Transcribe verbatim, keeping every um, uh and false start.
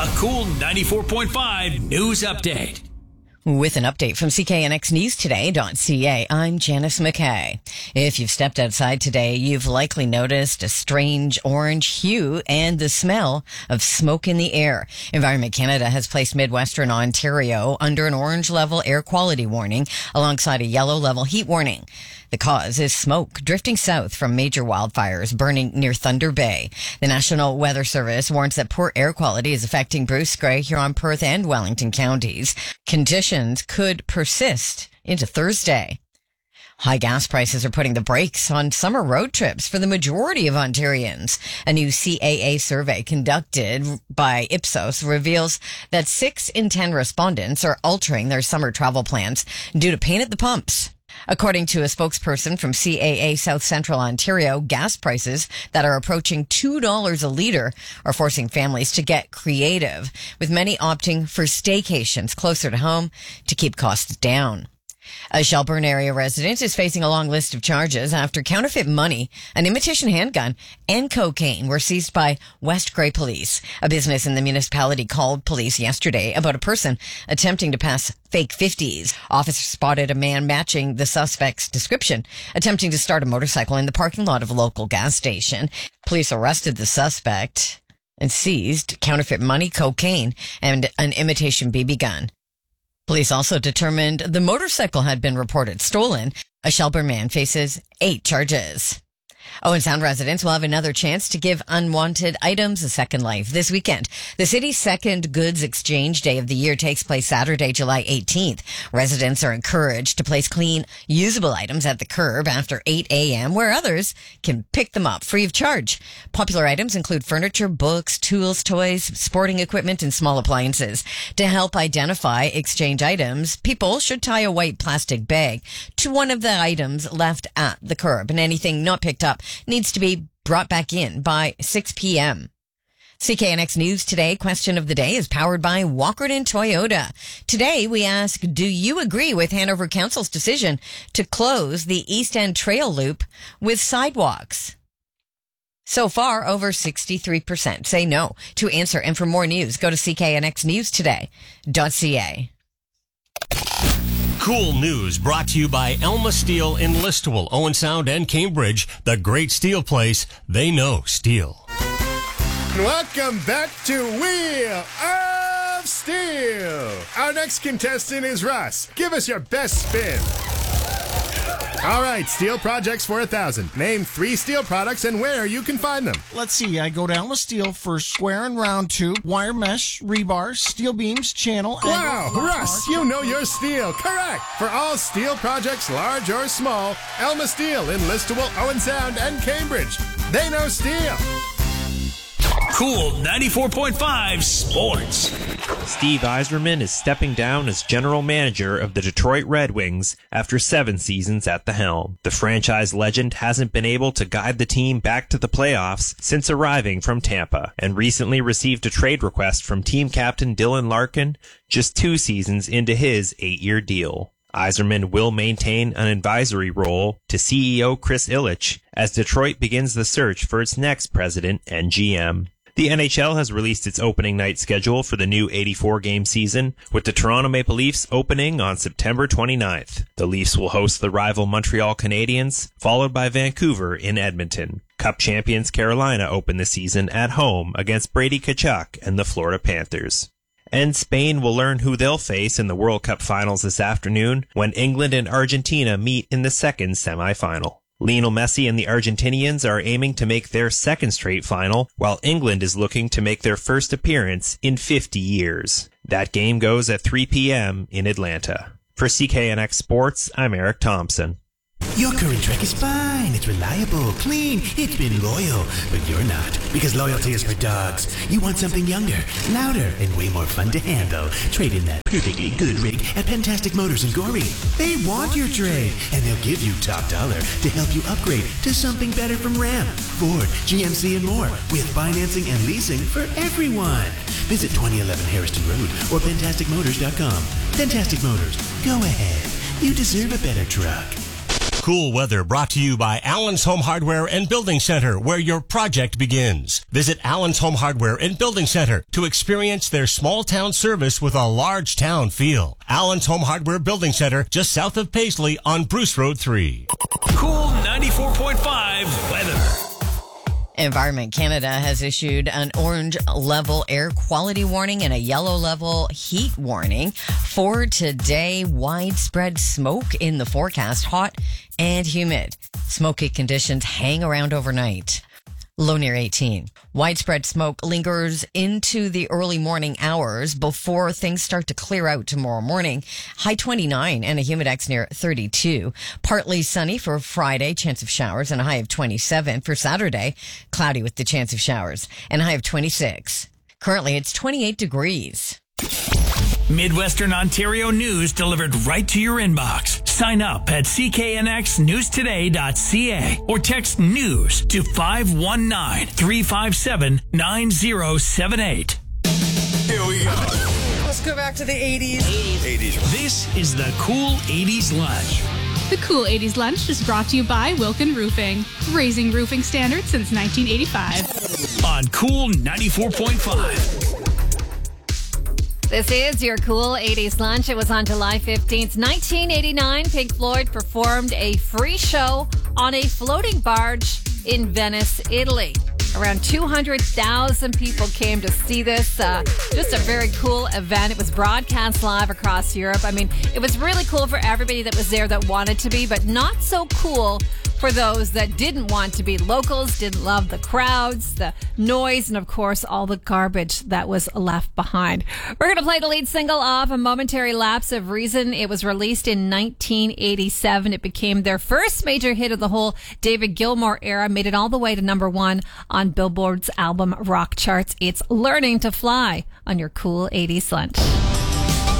A cool ninety-four point five news update. With an update from C K N X News Today dot C A, I'm Janice McKay. If you've stepped outside today, you've likely noticed a strange orange hue and the smell of smoke in the air. Environment Canada has placed Midwestern Ontario under an orange level air quality warning alongside a yellow level heat warning. The cause is smoke drifting south from major wildfires burning near Thunder Bay. The National Weather Service warns that poor air quality is affecting Bruce, Grey, Huron, Perth, and Wellington counties. Conditions could persist into Thursday. High gas prices are putting the brakes on summer road trips for the majority of Ontarians. A new C A A survey conducted by Ipsos reveals that six in ten respondents are altering their summer travel plans due to pain at the pumps. According to a spokesperson from C A A South Central Ontario, gas prices that are approaching two dollars a litre are forcing families to get creative, with many opting for staycations closer to home to keep costs down. A Shelburne area resident is facing a long list of charges after counterfeit money, an imitation handgun, and cocaine were seized by West Grey Police. A business in the municipality called police yesterday about a person attempting to pass fake fifties. Officers spotted a man matching the suspect's description, attempting to start a motorcycle in the parking lot of a local gas station. Police arrested the suspect and seized counterfeit money, cocaine, and an imitation B B gun. Police also determined the motorcycle had been reported stolen. A Shelburne man faces eight charges. Owen Sound residents will have another chance to give unwanted items a second life this weekend. The city's second goods exchange day of the year takes place Saturday, July eighteenth. Residents are encouraged to place clean, usable items at the curb after eight a.m., where others can pick them up free of charge. Popular items include furniture, books, tools, toys, sporting equipment, and small appliances. To help identify exchange items, people should tie a white plastic bag to one of the items left at the curb, and anything not picked up needs to be brought back in by six p.m. C K N X News Today question of the day is powered by Walkerton Toyota. Today we ask, do you agree with Hanover Council's decision to close the East End Trail Loop with sidewalks? So far, over sixty-three percent say no. To answer and for more news, go to C K N X News Today dot C A. Cool news brought to you by Elma Steel in Listowel, Owen Sound, and Cambridge. The great steel place. They know steel. Welcome back to Wheel of Steel. Our next contestant is Russ. Give us your best spin. All right, steel projects for a thousand. Name three steel products and where you can find them. Let's see. I go to Elma Steel for square and round tube, wire mesh, rebar, steel beams, channel. Wow, Russ, you know your steel. Correct. For all steel projects, large or small, Elma Steel in Listowel, Owen Sound, and Cambridge. They know steel. Cool ninety-four point five Sports. Steve Yzerman is stepping down as general manager of the Detroit Red Wings after seven seasons at the helm. The franchise legend hasn't been able to guide the team back to the playoffs since arriving from Tampa, and recently received a trade request from team captain Dylan Larkin just two seasons into his eight-year deal. Yzerman will maintain an advisory role to C E O Chris Ilitch as Detroit begins the search for its next president and G M. The N H L has released its opening night schedule for the new eighty-four game season, with the Toronto Maple Leafs opening on September twenty-ninth. The Leafs will host the rival Montreal Canadiens, followed by Vancouver in Edmonton. Cup champions Carolina open the season at home against Brady Tkachuk and the Florida Panthers. And Spain will learn who they'll face in the World Cup finals this afternoon when England and Argentina meet in the second semifinal. Lionel Messi and the Argentinians are aiming to make their second straight final, while England is looking to make their first appearance in fifty years. That game goes at three p.m. in Atlanta. For C K N X Sports, I'm Eric Thompson. Your current Trek is fine. It's reliable, clean, it's been loyal. But you're not, because loyalty is for dogs. You want something younger, louder, and way more fun to handle. Trade in that perfectly good rig at Fantastic Motors in Gorey. They want your trade, and they'll give you top dollar to help you upgrade to something better from Ram, Ford, G M C, and more, with financing and leasing for everyone. Visit twenty eleven Harrison Road or fantastic motors dot com. Fantastic Motors, go ahead. You deserve a better truck. Cool weather brought to you by Allen's Home Hardware and Building Center, where your project begins. Visit Allen's Home Hardware and Building Center to experience their small town service with a large town feel. Allen's Home Hardware Building Center, just south of Paisley on Bruce Road three. Cool ninety-four point five weather. Environment Canada has issued an orange level air quality warning and a yellow level heat warning for today. Widespread smoke in the forecast, hot and humid. Smoky conditions hang around overnight. Low near eighteen. Widespread smoke lingers into the early morning hours before things start to clear out tomorrow morning. High twenty-nine and a humidex near thirty-two. Partly sunny for Friday, chance of showers, and a high of twenty-seven. For Saturday, cloudy with the chance of showers, and a high of twenty-six. Currently, it's twenty-eight degrees. Midwestern Ontario news delivered right to your inbox. Sign up at c k n x news today dot c a or text news to five one nine, three five seven, nine zero seven eight. Here we go. Let's go back to the eighties. eighties. This is the Cool eighties Lunch. The Cool eighties Lunch is brought to you by Wilkin Roofing, raising roofing standards since nineteen eighty-five. On Cool ninety-four point five. This is your Cool eighties Lunch. It was on July fifteenth, nineteen eighty-nine. Pink Floyd performed a free show on a floating barge in Venice, Italy. Around two hundred thousand people came to see this. Uh, just a very cool event. It was broadcast live across Europe. I mean, it was really cool for everybody that was there that wanted to be, but not so cool for those that didn't want to be. Locals didn't love the crowds, the noise, and of course, all the garbage that was left behind. We're going to play the lead single off A Momentary Lapse of Reason. It was released in nineteen eighty-seven. It became their first major hit of the whole David Gilmour era, made it all the way to number one on Billboard's album rock charts. It's Learning to Fly on your Cool eighties Lunch.